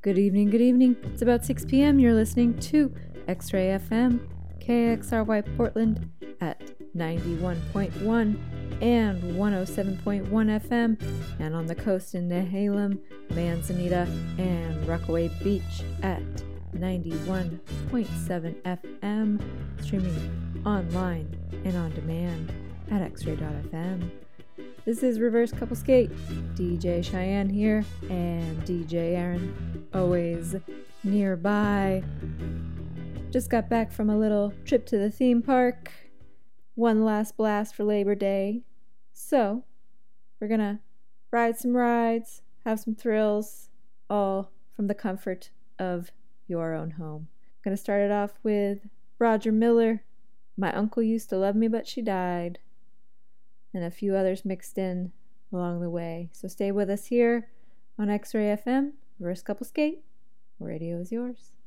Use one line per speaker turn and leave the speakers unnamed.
Good evening, good evening. It's about 6 p.m. You're listening to X-Ray FM, KXRY Portland at 91.1 and 107.1 FM, and on the coast in Nehalem, Manzanita, and Rockaway Beach at 91.7 FM, streaming online and on demand at xray.fm. This is Reverse Couple Skate. DJ Cheyenne here, and DJ Aaron always nearby. Just got back from a little trip to the theme park. One last blast for Labor Day. So, we're gonna ride some rides, have some thrills, all from the comfort of your own home. Gonna start it off with Roger Miller, My Uncle Used to Love Me But She Died, and a few others mixed in along the way. So stay with us here on X-Ray FM, Reverse Couple Skate. Radio is yours.